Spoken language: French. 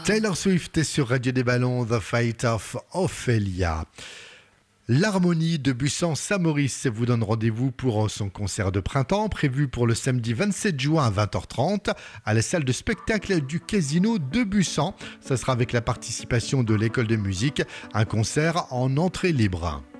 Taylor Swift est sur Radio des Ballons, The Fate of Ophelia. L'Harmonie de Bussan-Saint-Maurice vous donne rendez-vous pour son concert de printemps prévu pour le samedi 27 juin à 20h30 à la salle de spectacle du Casino de Bussan. Ça sera avec la participation de l'école de musique, un concert en entrée libre.